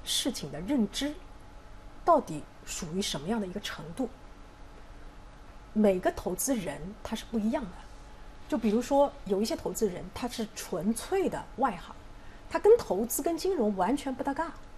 事情的认知到底属于什么样的一个程度。每个投资人他是不一样的，就比如说有一些投资人他是纯粹的外行，他跟投资跟金融完全不搭嘎，